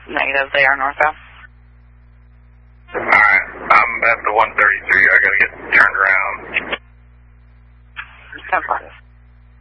Negative, they are northbound. Alright, I'm at the 133. I gotta get turned around. 10-5.